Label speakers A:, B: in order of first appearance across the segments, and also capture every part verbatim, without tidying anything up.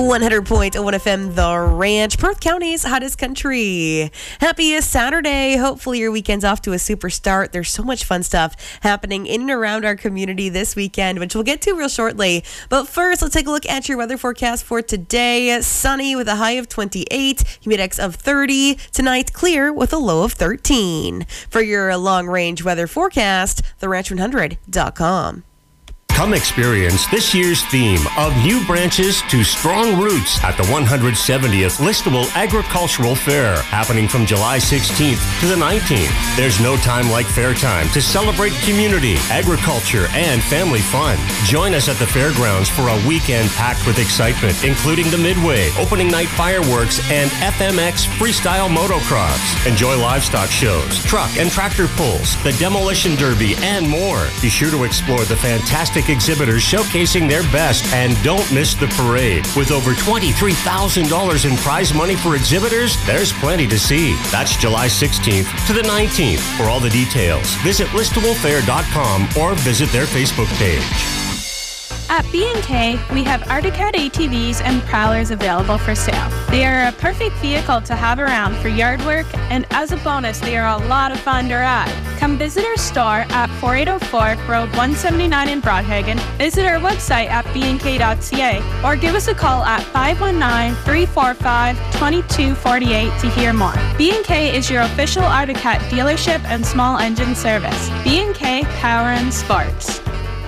A: one hundred point one F M, The Ranch, Perth County's hottest country. Happy Saturday. Hopefully your weekend's off to a super start. There's so much fun stuff happening in and around our community this weekend, which we'll get to real shortly. But first, let's take a look at your weather forecast for today. Sunny with a high of twenty-eight, humidex of thirty. Tonight, clear with a low of thirteen. For your long-range weather forecast, the ranch one hundred dot com.
B: Come experience this year's theme of new branches to strong roots at the one hundred seventieth Listowel Agricultural Fair, happening from July sixteenth to the nineteenth. There's no time like fair time to celebrate community, agriculture, and family fun. Join us at the fairgrounds for a weekend packed with excitement, including the Midway, opening night fireworks, and F M X freestyle motocross. Enjoy livestock shows, truck and tractor pulls, the demolition derby, and more. Be sure to explore the fantastic exhibitors showcasing their best, and don't miss the parade. With over twenty-three thousand dollars in prize money for exhibitors, there's plenty to see. That's July sixteenth to the nineteenth. For all the details, visit listowel fair dot com or visit their Facebook page.
C: At B and K, we have Arctic Cat A T Vs and Prowlers available for sale. They are a perfect vehicle to have around for yard work, and as a bonus, they are a lot of fun to ride. Come visit our store at forty-eight oh four Road one seventy-nine in Broadhaven, visit our website at b n k dot c a, or give us a call at five one nine, three four five, two two four eight to hear more. B and K is your official Arctic Cat dealership and small engine service. B and K Power and Sports.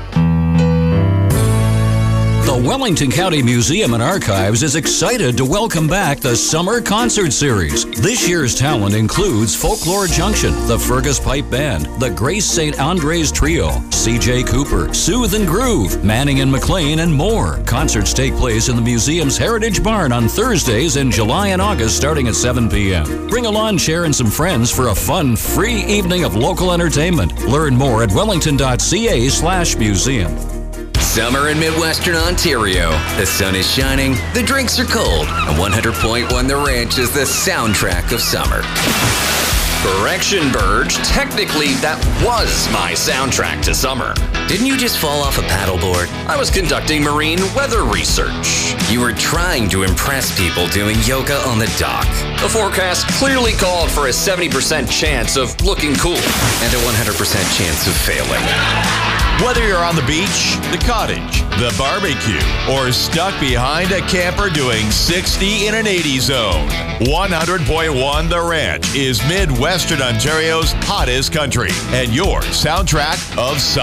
D: The Wellington County Museum and Archives is excited to welcome back the Summer Concert Series. This year's talent includes Folklore Junction, the Fergus Pipe Band, the Grace Saint Andres Trio, C J Cooper, Soothe and Groove, Manning and McLean, and more. Concerts take place in the museum's Heritage Barn on Thursdays in July and August starting at seven p.m. Bring a lawn chair and some friends for a fun, free evening of local entertainment. Learn more at wellington.ca slash museum.
E: Summer in Midwestern Ontario. The sun is shining, the drinks are cold, and one hundred point one The Ranch is the soundtrack of summer. Correction, Burge. Technically, that was my soundtrack to summer. Didn't you just fall off a paddleboard? I was conducting marine weather research. You were trying to impress people doing yoga on the dock. The forecast clearly called for a seventy percent chance of looking cool and a one hundred percent chance of failing.
F: Whether you're on the beach, the cottage, the barbecue, or stuck behind a camper doing sixty in an eighty zone, one hundred point one The Ranch is Midwestern Ontario's hottest country and your soundtrack of summer.